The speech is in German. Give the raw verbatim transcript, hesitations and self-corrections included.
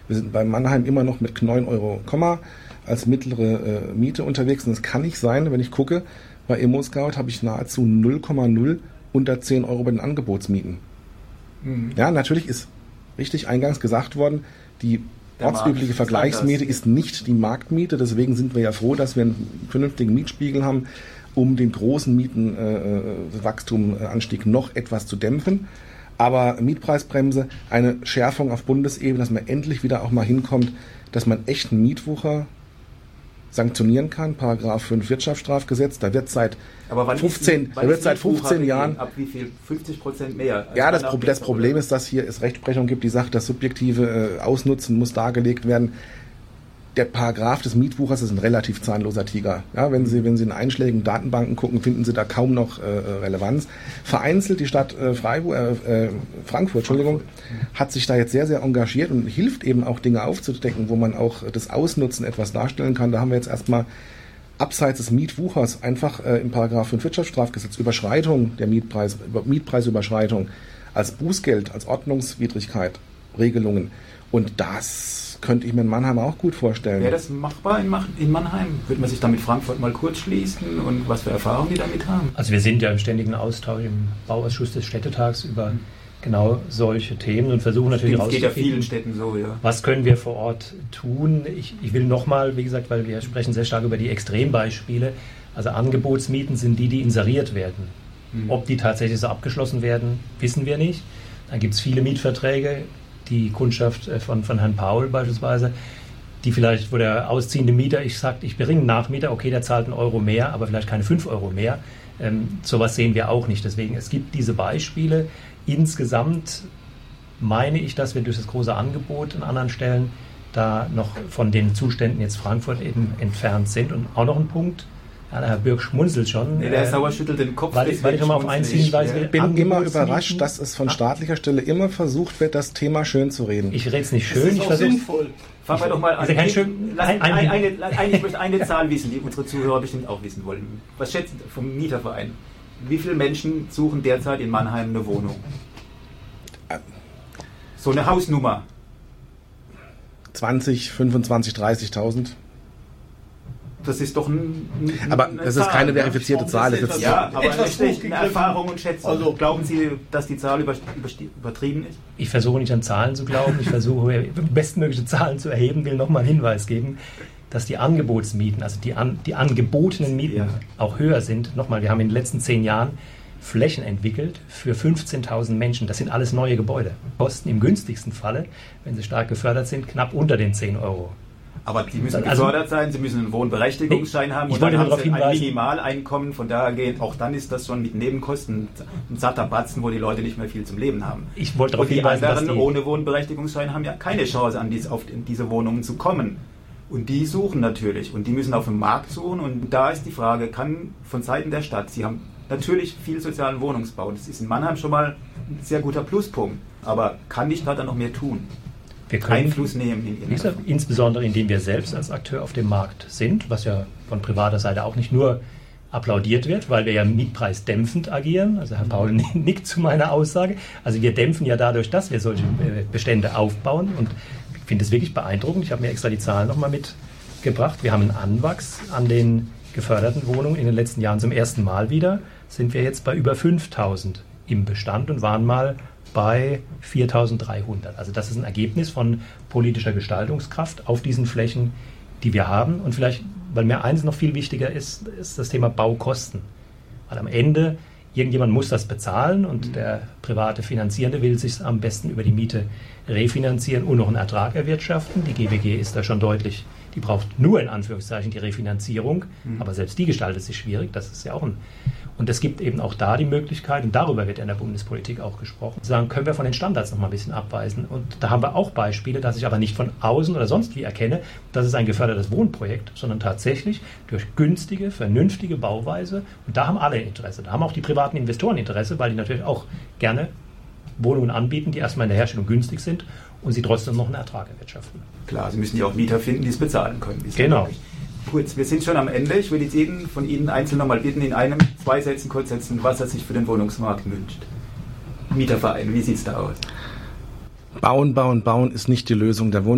Wir sind bei Mannheim immer noch mit neun Euro als mittlere äh, Miete unterwegs. Und es kann nicht sein, wenn ich gucke, bei ImmoScout habe ich nahezu null Komma null unter zehn Euro bei den Angebotsmieten. Mhm. Ja, natürlich ist richtig eingangs gesagt worden, die Der ortsübliche Vergleichsmiete ist nicht die Marktmiete. Deswegen sind wir ja froh, dass wir einen vernünftigen Mietspiegel haben, um den großen Mietenwachstumanstieg äh, noch etwas zu dämpfen. Aber Mietpreisbremse, eine Schärfung auf Bundesebene, dass man endlich wieder auch mal hinkommt, dass man echten Mietwucher sanktionieren kann. Paragraph fünf Wirtschaftsstrafgesetz, da wird seit fünfzehn, da wird seit fünfzehn Jahren... Ab wie viel? fünfzig Prozent mehr? Also ja, das, Pro- das Problem ist, dass hier es Rechtsprechung gibt, die sagt, das subjektive äh, Ausnutzen muss dargelegt werden. Der Paragraph des Mietwuchers ist ein relativ zahnloser Tiger. Ja, wenn Sie, wenn Sie in einschlägigen Datenbanken gucken, finden Sie da kaum noch äh, Relevanz. Vereinzelt die Stadt äh, Freiburg, äh, Frankfurt, Entschuldigung, hat sich da jetzt sehr, sehr engagiert und hilft eben auch Dinge aufzudecken, wo man auch das Ausnutzen etwas darstellen kann. Da haben wir jetzt erstmal abseits des Mietwuchers einfach äh, im Paragraph fünf Wirtschaftsstrafgesetz Überschreitung der Mietpreis, Mietpreisüberschreitung als Bußgeld, als Ordnungswidrigkeit, Regelungen. Und das könnte ich mir in Mannheim auch gut vorstellen. Wäre das machbar in Mannheim? Würde man sich da mit Frankfurt mal kurz schließen und was für Erfahrungen die damit haben? Also wir sind ja im ständigen Austausch im Bauausschuss des Städtetags über mhm. genau solche Themen und versuchen natürlich herauszufinden, geht ja vielen Städten so, ja. Was können wir vor Ort tun? Ich, ich will nochmal, wie gesagt, weil wir sprechen sehr stark über die Extrembeispiele, also Angebotsmieten sind die, die inseriert werden. Mhm. Ob die tatsächlich so abgeschlossen werden, wissen wir nicht. Dann gibt es viele Mietverträge, die Kundschaft von, von Herrn Paul beispielsweise, die vielleicht, wo der ausziehende Mieter, ich sage, ich bringe einen Nachmieter, okay, der zahlt einen Euro mehr, aber vielleicht keine fünf Euro mehr. Ähm, sowas sehen wir auch nicht. Deswegen, es gibt diese Beispiele. Insgesamt meine ich, dass wir durch das große Angebot an anderen Stellen da noch von den Zuständen jetzt Frankfurt eben entfernt sind. Und auch noch ein Punkt, ja, der Herr Bürg schmunzelt schon. Nee, der Herr Sauer schüttelt den Kopf. Weil, weil ich nochmal auf eins hinweise will. Ich bin immer überrascht, dass es von staatlicher Stelle immer versucht wird, das Thema schön zu reden. Ich rede es nicht schön. Das ist ich auch sinnvoll. Fangen wir doch mal an. Kein schön, Lass, ein, ein, eine, eine, ich möchte eine Zahl wissen, die unsere Zuhörer bestimmt auch wissen wollen. Was schätzt vom Mieterverein? Wie viele Menschen suchen derzeit in Mannheim eine Wohnung? So eine Hausnummer. zwanzig, fünfundzwanzig, dreißigtausend. Das ist doch ein, ein, aber das ist Zahl, keine verifizierte ja? Zahl. Das ist ja, aber etwas eine Erfahrung und Schätzung. Also glauben Sie, dass die Zahl über, über, übertrieben ist? Ich versuche nicht an Zahlen zu glauben. Ich versuche bestmögliche Zahlen zu erheben. Will nochmal einen Hinweis geben, dass die Angebotsmieten, also die, an, die angebotenen Mieten ja. auch höher sind. Nochmal, wir haben in den letzten zehn Jahren Flächen entwickelt für fünfzehntausend Menschen. Das sind alles neue Gebäude. Kosten im günstigsten Falle, wenn sie stark gefördert sind, knapp unter den zehn Euro. Aber die müssen also, gefördert sein, sie müssen einen Wohnberechtigungsschein haben und dann haben sie ein Minimaleinkommen, von daher gehen, auch dann ist das schon mit Nebenkosten ein satter Batzen, wo die Leute nicht mehr viel zum Leben haben. Ich wollte darauf und die hinweisen, anderen dass die ohne Wohnberechtigungsschein haben ja keine Chance, an dies, auf diese Wohnungen zu kommen. Und die suchen natürlich und die müssen auf dem Markt suchen und da ist die Frage, kann von Seiten der Stadt, sie haben natürlich viel sozialen Wohnungsbau, das ist in Mannheim schon mal ein sehr guter Pluspunkt, aber kann die Stadt da noch mehr tun? Wir können Einfluss nehmen in ihren gesagt, insbesondere indem wir selbst als Akteur auf dem Markt sind, was ja von privater Seite auch nicht nur applaudiert wird, weil wir ja mietpreisdämpfend agieren. Also Herr Paul nickt zu meiner Aussage. Also wir dämpfen ja dadurch, dass wir solche Bestände aufbauen und ich finde es wirklich beeindruckend. Ich habe mir extra die Zahlen nochmal mitgebracht. Wir haben einen Anwachs an den geförderten Wohnungen in den letzten Jahren zum ersten Mal wieder. Sind wir jetzt bei über fünftausend im Bestand und waren mal bei viertausenddreihundert. Also das ist ein Ergebnis von politischer Gestaltungskraft auf diesen Flächen, die wir haben. Und vielleicht, weil mir eins noch viel wichtiger ist, ist das Thema Baukosten. Weil am Ende, irgendjemand muss das bezahlen und der private Finanzierende will sich am besten über die Miete refinanzieren und noch einen Ertrag erwirtschaften. Die G B G ist da schon deutlich, die braucht nur in Anführungszeichen die Refinanzierung, mhm. aber selbst die gestaltet sich schwierig. Das ist ja auch ein Und es gibt eben auch da die Möglichkeit, und darüber wird in der Bundespolitik auch gesprochen, zu sagen, können wir von den Standards noch mal ein bisschen abweisen. Und da haben wir auch Beispiele, dass ich aber nicht von außen oder sonst wie erkenne, das ist ein gefördertes Wohnprojekt, sondern tatsächlich durch günstige, vernünftige Bauweise. Und da haben alle Interesse. Da haben auch die privaten Investoren Interesse, weil die natürlich auch gerne Wohnungen anbieten, die erstmal in der Herstellung günstig sind und sie trotzdem noch einen Ertrag erwirtschaften. Klar, sie müssen ja auch Mieter finden, die es bezahlen können. Genau. Gut, wir sind schon am Ende. Ich würde jetzt jeden von Ihnen einzeln nochmal bitten, in einem, zwei Sätzen kurz setzen, was er sich für den Wohnungsmarkt wünscht. Mieterverein, wie sieht es da aus? Bauen, bauen, bauen ist nicht die Lösung der Wohnung.